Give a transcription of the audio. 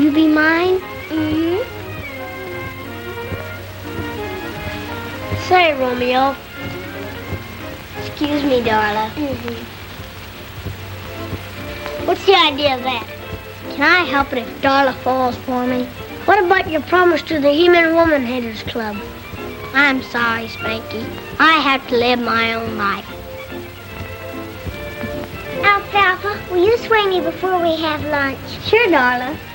you be mine? Mm-hmm. Say, Romeo. Excuse me, Darla. Mm-hmm. What's the idea of that? Can I help it if Darla falls for me? What about your promise to the He-Man Woman Haters Club? I'm sorry, Spanky. I have to live my own life. Alfalfa, will you swing me before we have lunch? Sure, Darla.